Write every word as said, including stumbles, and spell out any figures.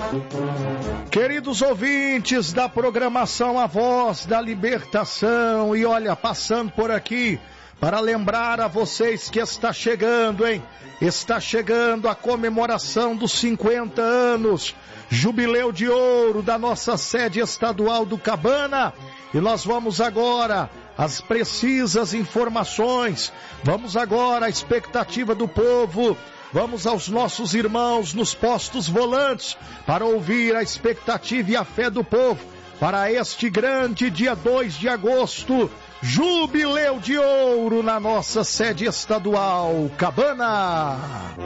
Queridos ouvintes da programação A Voz da Libertação, e olha, passando por aqui para lembrar a vocês que está chegando, hein? Está chegando a comemoração dos cinquenta anos, jubileu de ouro da nossa sede estadual do Cabana, e nós vamos agora às precisas informações, vamos agora à expectativa do povo. Vamos aos nossos irmãos nos postos volantes para ouvir a expectativa e a fé do povo para este grande dia dois de agosto, jubileu de ouro na nossa sede estadual Cabana.